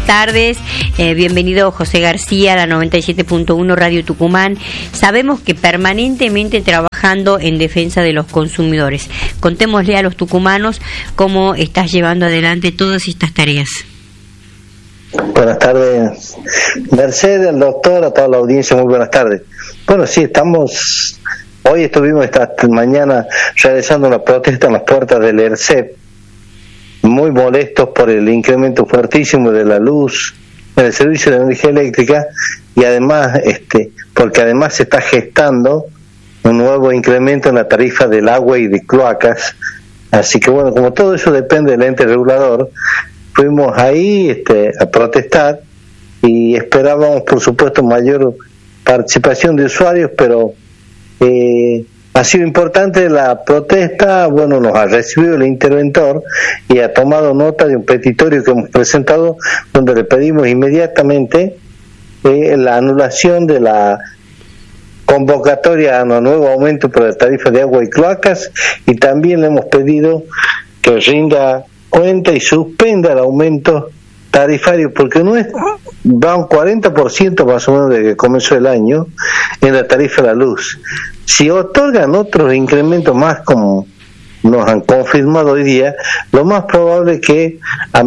tardes. Bienvenido José García a la 97.1 Radio Tucumán. Sabemos que permanentemente trabajando en defensa de los consumidores. Contémosle a los tucumanos cómo estás llevando adelante todas estas tareas. Buenas tardes, Mercedes, al doctor, a toda la audiencia, muy buenas tardes. Bueno, sí, hoy estuvimos esta mañana realizando una protesta en las puertas del ERCEP, muy molestos por el incremento fuertísimo de la luz en el servicio de energía eléctrica y además, porque además se está gestando un nuevo incremento en la tarifa del agua y de cloacas. Así que bueno, como todo eso depende del ente regulador, fuimos ahí a protestar y esperábamos, por supuesto, mayor participación de usuarios, pero ha sido importante la protesta. Bueno, nos ha recibido el interventor y ha tomado nota de un petitorio que hemos presentado donde le pedimos inmediatamente la anulación de la convocatoria a un nuevo aumento por la tarifa de agua y cloacas, y también le hemos pedido que rinda cuenta y suspenda el aumento tarifario, porque va un 40% más o menos desde que comenzó el año en la tarifa de la luz. Si otorgan otros incrementos más, como nos han confirmado hoy día, lo más probable es que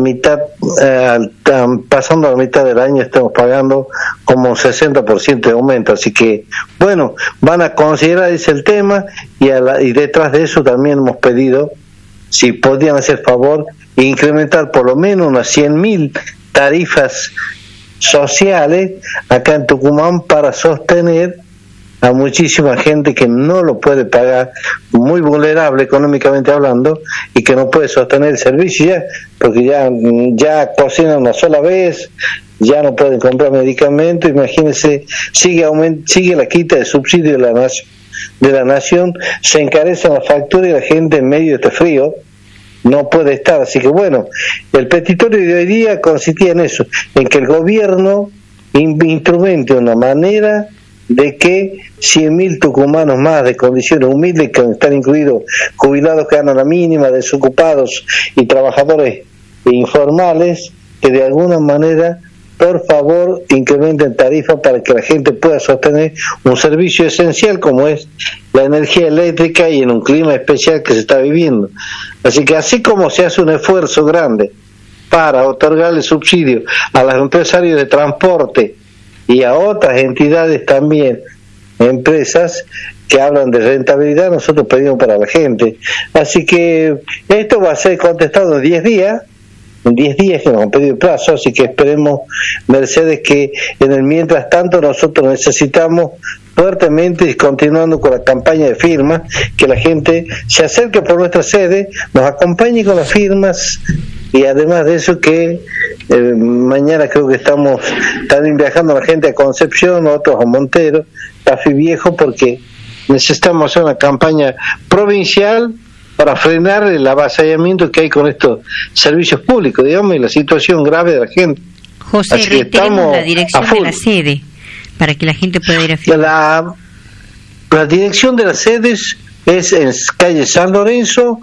pasando a la mitad del año estemos pagando como un 60% de aumento. Así que bueno, van a considerar ese el tema, y detrás de eso también hemos pedido si podían hacer favor e incrementar por lo menos unas 100.000 tarifas sociales acá en Tucumán para sostener a muchísima gente que no lo puede pagar, muy vulnerable económicamente hablando, y que no puede sostener el servicio porque ya cocinan una sola vez, ya no pueden comprar medicamentos. Imagínense, sigue la quita de subsidio de la nación, se encarecen las facturas y la gente en medio de este frío no puede estar. Así que bueno, el petitorio de hoy día consistía en eso, en que el gobierno instrumente una manera de que 100.000 tucumanos más de condiciones humildes, que están incluidos jubilados que ganan la mínima, desocupados y trabajadores informales, que de alguna manera, por favor, incrementen tarifas para que la gente pueda sostener un servicio esencial como es la energía eléctrica, y en un clima especial que se está viviendo. Así que así como se hace un esfuerzo grande para otorgarle subsidio a los empresarios de transporte y a otras entidades también, empresas que hablan de rentabilidad, nosotros pedimos para la gente. Así que esto va a ser contestado en 10 días, que nos han pedido plazo, así que esperemos, Mercedes, que en el mientras tanto nosotros necesitamos fuertemente, y continuando con la campaña de firmas, que la gente se acerque por nuestra sede, nos acompañe con las firmas, y además de eso que mañana creo que estamos también viajando la gente a Concepción, otros a Montero, Tafí Viejo, porque necesitamos hacer una campaña provincial para frenar el avasallamiento que hay con estos servicios públicos, digamos, y la situación grave de la gente. José, reiteremos la dirección de la sede para que la gente pueda ir a firmar. La dirección de las sedes es en calle San Lorenzo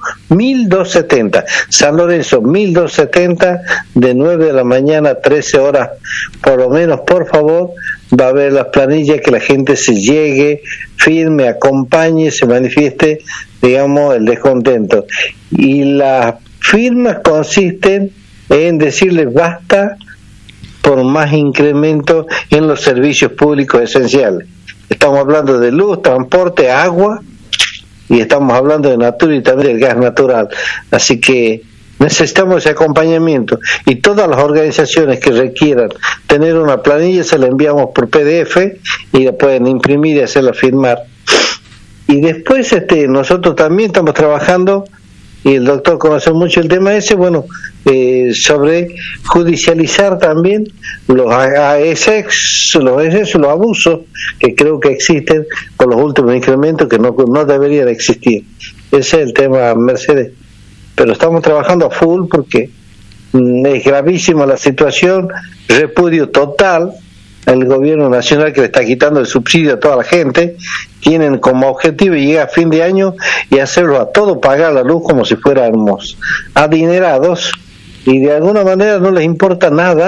1270, San Lorenzo 1270, de 9 de la mañana a 13 horas por lo menos. Por favor, va a haber las planillas, que la gente se llegue, firme, acompañe, se manifieste, digamos, el descontento. Y las firmas consisten en decirle basta por más incremento en los servicios públicos esenciales. Estamos hablando de luz, transporte, agua, y estamos hablando de natura y también del gas natural. Así que necesitamos ese acompañamiento, y todas las organizaciones que requieran tener una planilla se la enviamos por PDF y la pueden imprimir y hacerla firmar. Y después nosotros también estamos trabajando, y el doctor conoce mucho el tema ese, sobre judicializar también los AESEX, los abusos que creo que existen con los últimos incrementos que no deberían existir. Ese es el tema, Mercedes. Pero estamos trabajando a full porque es gravísima la situación, repudio total al gobierno nacional que le está quitando el subsidio a toda la gente. Tienen como objetivo llegar a fin de año y hacerlo a todo pagar la luz como si fuéramos adinerados, y de alguna manera no les importa nada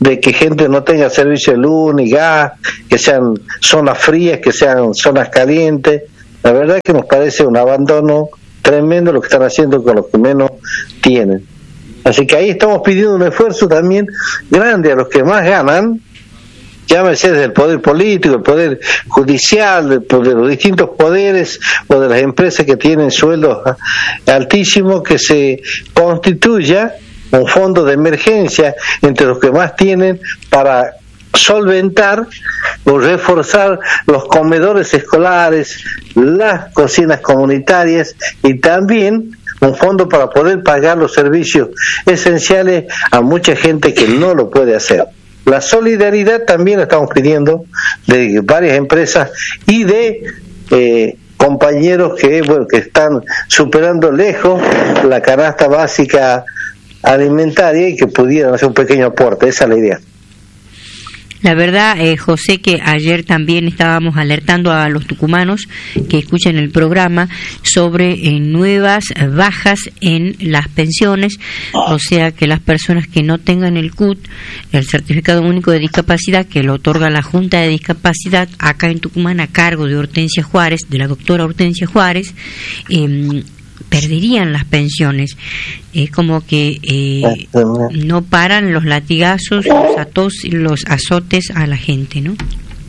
de que gente no tenga servicio de luz ni gas, que sean zonas frías, que sean zonas calientes. La verdad que nos parece un abandono tremendo lo que están haciendo con los que menos tienen. Así que ahí estamos pidiendo un esfuerzo también grande a los que más ganan, llámese desde el poder político, el poder judicial, de los distintos poderes o de las empresas que tienen sueldos altísimos, que se constituya un fondo de emergencia entre los que más tienen para solventar o reforzar los comedores escolares, las cocinas comunitarias y también un fondo para poder pagar los servicios esenciales a mucha gente que no lo puede hacer. La solidaridad también la estamos pidiendo de varias empresas y de compañeros que están superando lejos la canasta básica alimentaria y que pudieran hacer un pequeño aporte. Esa es la idea. La verdad, José, que ayer también estábamos alertando a los tucumanos que escuchan el programa sobre nuevas bajas en las pensiones, o sea que las personas que no tengan el CUT, el Certificado Único de Discapacidad, que lo otorga la Junta de Discapacidad acá en Tucumán a cargo de Hortensia Juárez, de la doctora Hortensia Juárez, perderían las pensiones. Es como que no paran los latigazos, los azotes a la gente, ¿no?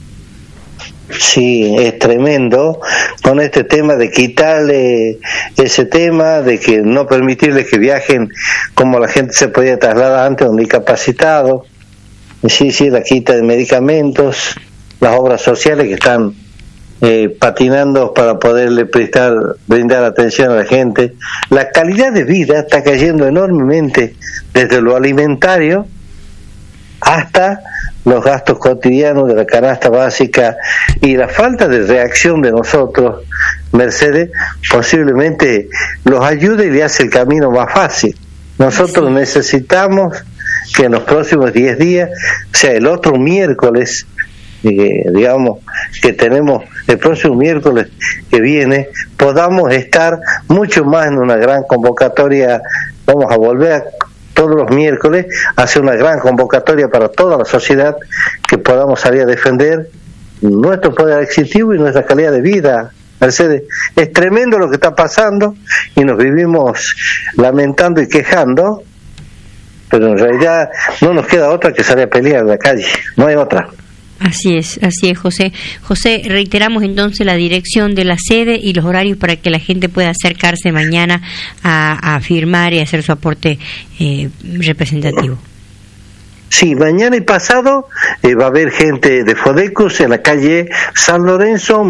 Sí, es tremendo con este tema de quitarle ese tema, de que no permitirles que viajen como la gente se podía trasladar antes, un discapacitado. Sí, la quita de medicamentos, las obras sociales que están patinando para poderle brindar atención a la gente. La calidad de vida está cayendo enormemente desde lo alimentario hasta los gastos cotidianos de la canasta básica, y la falta de reacción de nosotros, Mercedes, posiblemente los ayude y le hace el camino más fácil. Nosotros necesitamos que en los próximos 10 días, o sea, el otro miércoles, digamos que tenemos el próximo miércoles que viene, podamos estar mucho más en una gran convocatoria. Vamos a volver todos los miércoles a hacer una gran convocatoria para toda la sociedad, que podamos salir a defender nuestro poder adquisitivo y nuestra calidad de vida. Mercedes, es tremendo lo que está pasando y nos vivimos lamentando y quejando, pero en realidad no nos queda otra que salir a pelear en la calle, no hay otra. Así es, José. José, reiteramos entonces la dirección de la sede y los horarios para que la gente pueda acercarse mañana a firmar y hacer su aporte representativo. Sí, mañana y pasado va a haber gente de Fodecus en la calle San Lorenzo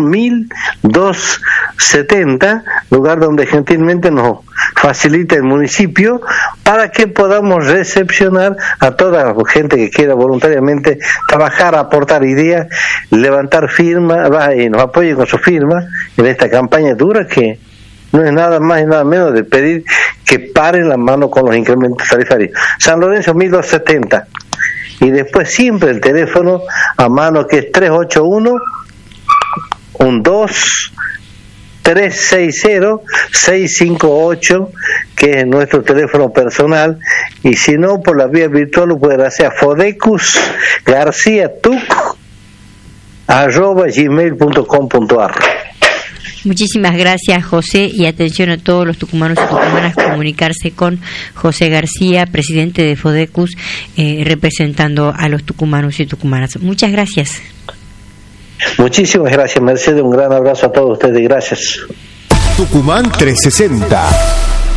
1270, lugar donde gentilmente nos facilita el municipio para que podamos recepcionar a toda la gente que quiera voluntariamente trabajar, aportar ideas, levantar firmas y nos apoye con su firma en esta campaña dura, que no es nada más y nada menos de pedir que paren las manos con los incrementos tarifarios. San Lorenzo 1270. Y después siempre el teléfono a mano, que es 381-12-360-658, que es nuestro teléfono personal, y si no, por la vía virtual lo pueden hacer a fodecusgarciatuc@gmail.com.ar. Muchísimas gracias, José, y atención a todos los tucumanos y tucumanas, comunicarse con José García, presidente de Fodecus, representando a los tucumanos y tucumanas. Muchas gracias. Muchísimas gracias, Mercedes, un gran abrazo a todos ustedes, gracias. Tucumán 360.